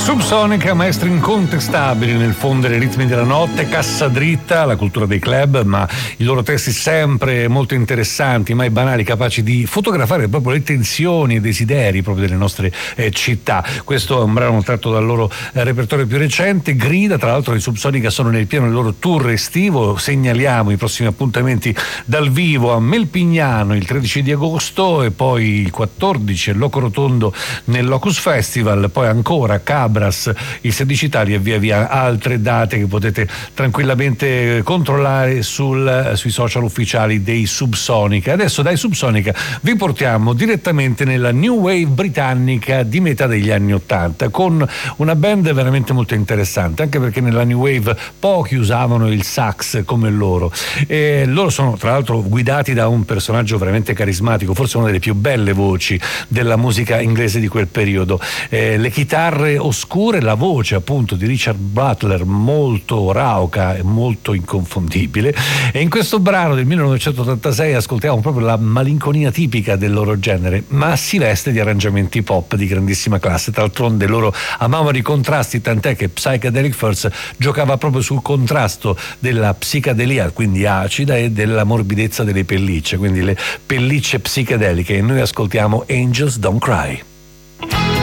Subsonica, maestri incontestabili nel fondere i ritmi della notte, cassa dritta, la cultura dei club, ma i loro testi sempre molto interessanti, mai banali, capaci di fotografare proprio le tensioni e i desideri proprio delle nostre città. Questo è un brano tratto dal loro repertorio più recente, Grida. Tra l'altro i Subsonica sono nel pieno del loro tour estivo, segnaliamo i prossimi appuntamenti dal vivo a Melpignano il 13 di agosto e poi il 14 a Loco Rotondo nel Locus Festival, poi ancora a Cabras il 16 Italia e via via altre date che potete tranquillamente controllare sui social ufficiali dei Subsonica. Adesso dai Subsonica vi portiamo direttamente nella New Wave britannica di metà degli anni '80 con una band veramente molto interessante, anche perché nella New Wave pochi usavano il sax come loro, e loro sono tra l'altro guidati da un personaggio veramente carismatico, forse una delle più belle voci della musica inglese di quel periodo. Le chitarre oscure, la voce appunto di Richard Butler molto rauca e molto inconfondibile, e in questo brano del 1986 ascoltiamo proprio la malinconia tipica del loro genere, ma si veste di arrangiamenti pop di grandissima classe. D'altronde loro amavano i contrasti, tant'è che Psychedelic Furs giocava proprio sul contrasto della psicadelia, quindi acida, e della morbidezza delle pellicce, quindi le pellicce psichedeliche, e noi ascoltiamo Angels Don't Cry.